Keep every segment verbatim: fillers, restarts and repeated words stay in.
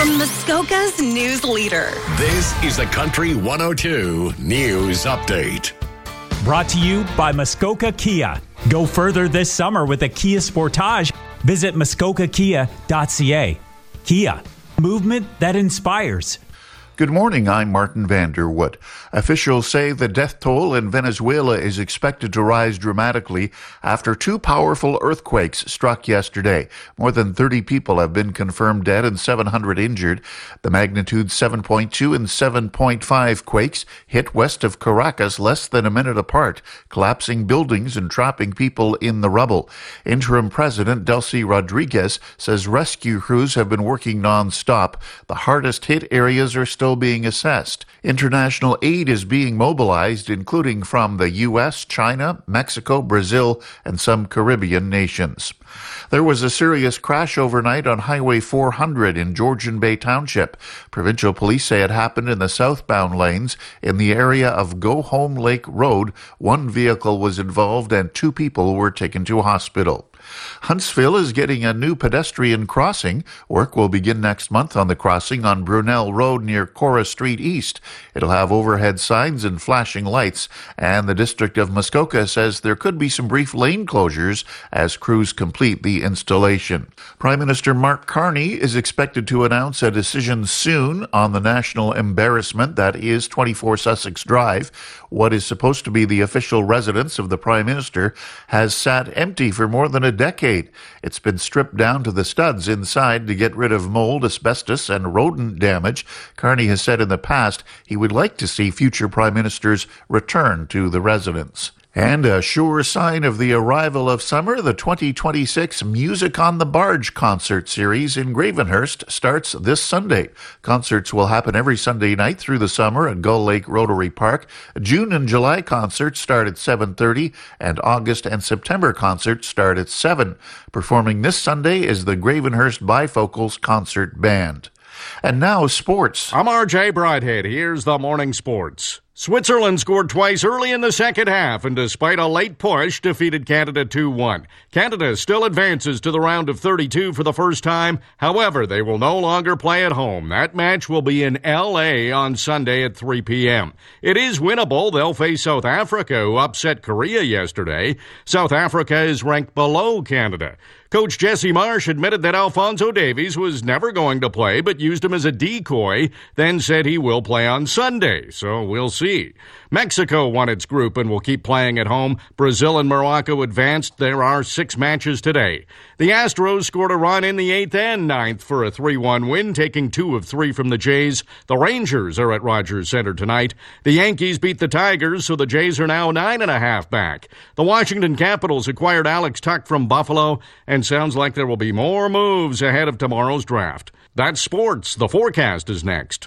from Muskoka's news leader. This is the Country one oh two News Update. Brought to you by Muskoka Kia. Go further this summer with a Kia Sportage. Visit muskoka kia dot c a. Kia, movement that inspires. Good morning, I'm Martin Vanderwood. Officials say the death toll in Venezuela is expected to rise dramatically after two powerful earthquakes struck yesterday. More than thirty people have been confirmed dead and seven hundred injured. The magnitude seven point two and seven point five quakes hit west of Caracas less than a minute apart, collapsing buildings and trapping people in the rubble. Interim President Delcy Rodriguez says rescue crews have been working non-stop. The hardest hit areas are still being assessed. International aid is being mobilized, including from the U S, China, Mexico, Brazil, and some Caribbean nations. There was a serious crash overnight on Highway four hundred in Georgian Bay Township. Provincial police say it happened in the southbound lanes in the area of Go Home Lake Road. One vehicle was involved and two people were taken to a hospital. Huntsville is getting a new pedestrian crossing. Work will begin next month on the crossing on Brunel Road near Cora Street East. It'll have overhead signs and flashing lights, and the District of Muskoka says there could be some brief lane closures as crews complete the installation. Prime Minister Mark Carney is expected to announce a decision soon on the national embarrassment that is twenty-four Sussex Drive. What is supposed to be the official residence of the Prime Minister has sat empty for more than a decade. It's been stripped down to the studs inside to get rid of mold, asbestos, and rodent damage. Carney has said in the past he would like to see future prime ministers return to the residence. And a sure sign of the arrival of summer, the twenty twenty-six Music on the Barge concert series in Gravenhurst starts this Sunday. Concerts will happen every Sunday night through the summer at Gull Lake Rotary Park. June and July concerts start at seven thirty, and August and September concerts start at seven. Performing this Sunday is the Gravenhurst Bifocals Concert Band. And now sports. I'm R J Brighthead. Here's the morning sports. Switzerland scored twice early in the second half and despite a late push, defeated Canada two one. Canada still advances to the round of thirty-two for the first time. However, they will no longer play at home. That match will be in L A on Sunday at three p.m. It is winnable. They'll face South Africa, who upset Korea yesterday. South Africa is ranked below Canada. Coach Jesse Marsh admitted that Alphonso Davies was never going to play, but used him as a decoy, then said he will play on Sunday, so we'll see. Mexico won its group and will keep playing at home. Brazil and Morocco advanced. There are six matches today. The Astros scored a run in the eighth and ninth for a three one win, taking two of three from the Jays. The Rangers are at Rogers Center tonight. The Yankees beat the Tigers, so the Jays are now nine and a half back. The Washington Capitals acquired Alex Tuck from Buffalo, and sounds like there will be more moves ahead of tomorrow's draft. That's sports. The forecast is next.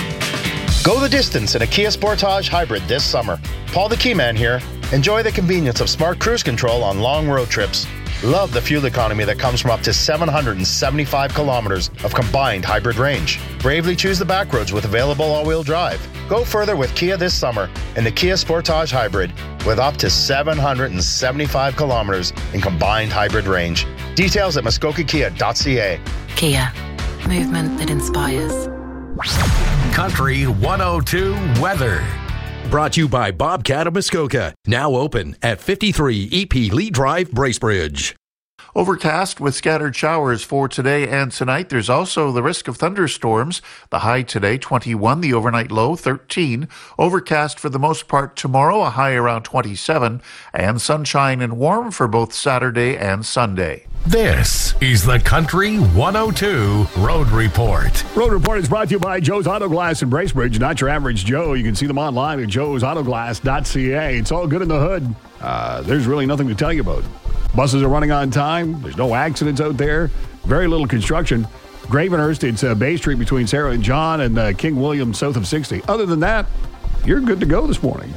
Go the distance in a Kia Sportage Hybrid this summer. Paul the Keyman here. Enjoy the convenience of smart cruise control on long road trips. Love the fuel economy that comes from up to seven hundred seventy-five kilometers of combined hybrid range. Bravely choose the back roads with available all-wheel drive. Go further with Kia this summer in the Kia Sportage Hybrid with up to seven hundred seventy-five kilometers in combined hybrid range. Details at muskoka kia dot c a. Kia, movement that inspires. Country one oh two weather. Brought to you by Bobcat of Muskoka. Now open at fifty-three E P Lee Drive, Bracebridge. Overcast with scattered showers for today and tonight. There's also the risk of thunderstorms. The high today, twenty-one. The overnight low, thirteen. Overcast for the most part tomorrow, a high around twenty-seven. And sunshine and warm for both Saturday and Sunday. This is the Country one oh two Road Report. Road Report is brought to you by Joe's Auto Glass in Bracebridge. Not your average Joe. You can see them online at joes auto glass dot c a. It's all good in the hood. Uh, there's really nothing to tell you about. Buses are running on time. There's no accidents out there. Very little construction. Gravenhurst, it's uh, Bay Street between Sarah and John and uh, King William south of sixty. Other than that, you're good to go this morning.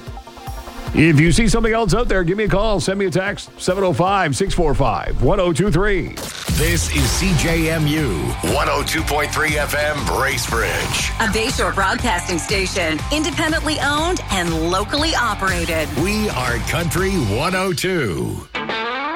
If you see something else out there, give me a call. Send me a text, seven oh five, six four five, one oh two three. This is C J M U one oh two point three F M Bracebridge. A Bayshore broadcasting station, independently owned and locally operated. We are Country one oh two.